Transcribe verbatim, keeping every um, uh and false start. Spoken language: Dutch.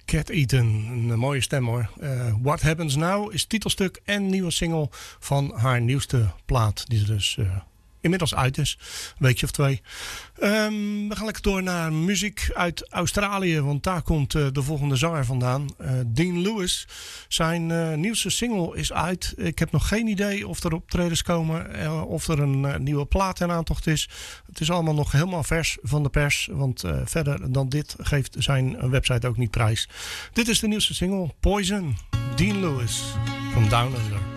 Cat Eaton, een mooie stem hoor. Uh, What Happens Now is titelstuk en nieuwe single van haar nieuwste plaat. Die er dus uh, inmiddels uit is. Een weekje of twee. Um, we gaan lekker door naar muziek uit Australië. Want daar komt uh, de volgende zanger vandaan. Uh, Dean Lewis. Zijn uh, nieuwste single is uit. Ik heb nog geen idee of er optredens komen. Uh, of er een uh, nieuwe plaat in aantocht is. Het is allemaal nog helemaal vers van de pers. Want uh, verder dan dit geeft zijn website ook niet prijs. Dit is de nieuwste single. Poison. Dean Lewis. From Down Under.